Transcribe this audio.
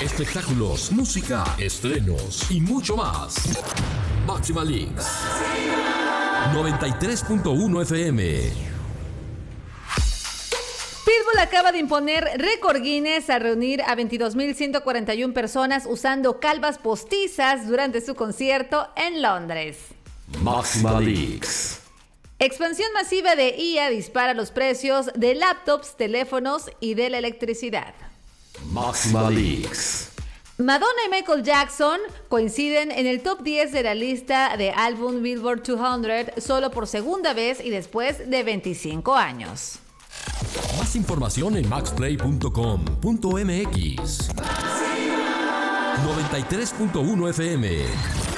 espectáculos, música, estrenos y mucho más. Máxima Leaks 93.1 FM. Pitbull acaba de imponer récord Guinness al reunir a 22.141 personas usando calvas postizas durante su concierto en Londres. Máxima Leaks. Expansión masiva de IA dispara los precios de laptops, teléfonos y de la electricidad. Máxima Leaks. Madonna y Michael Jackson coinciden en el top 10 de la lista de álbum Billboard 200 solo por segunda vez y después de 25 años. Más información en maxplay.com.mx. 93.1 FM.